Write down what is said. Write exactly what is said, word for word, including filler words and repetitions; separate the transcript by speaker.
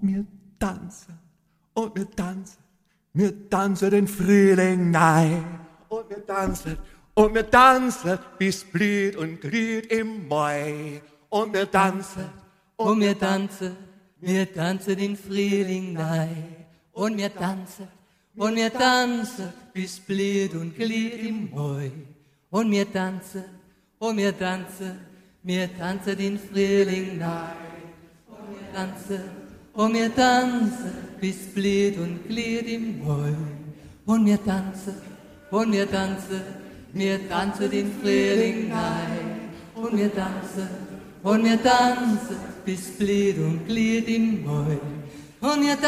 Speaker 1: wir tanzen, und wir tanzen, wir tanzen den Frühling nei. Und wir tanzen, und wir tanzen, bis blüht und glüht im Mai. Und wir tanzen,
Speaker 2: und wir tanzen, wir tanzen den Frühling nei. Und wir tanzen, und wir tanzen, bis blüht und glüht im Mai. Und wir tanzen, und wir tanzen, wir tanzen den Frühling nei. Und wir tanzen, und wir tanzen, bis blüht und glüht im Mai. Und wir tanzen, und wir tanzen, wir tanzen den Frühling nei. Und wir tanzen, und wir tanzen, bis blüht und glüht im Mai. Und wir